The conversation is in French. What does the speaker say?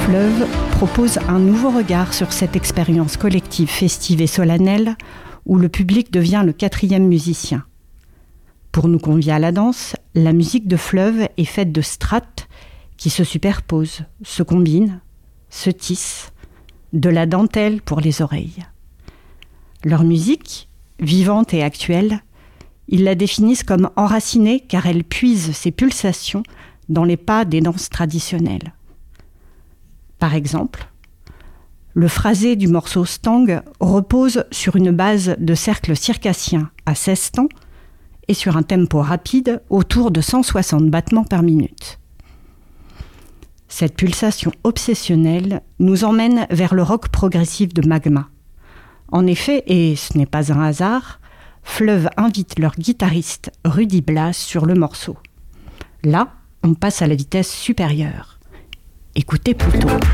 Fleuve propose un nouveau regard sur cette expérience collective, festive et solennelle où le public devient le quatrième musicien. Pour nous convier à la danse, la musique de Fleuve est faite de strates qui se superposent, se combinent, se tissent, de la dentelle pour les oreilles. Leur musique, vivante et actuelle, ils la définissent comme enracinée car elle puise ses pulsations dans les pas des danses traditionnelles. Par exemple, le phrasé du morceau Stang repose sur une base de cercles circassiens à 16 temps et sur un tempo rapide autour de 160 battements par minute. Cette pulsation obsessionnelle nous emmène vers le rock progressif de Magma. En effet, et ce n'est pas un hasard, Fleuve invite leur guitariste Rudy Blas sur le morceau. Là, on passe à la vitesse supérieure. Écoutez plutôt.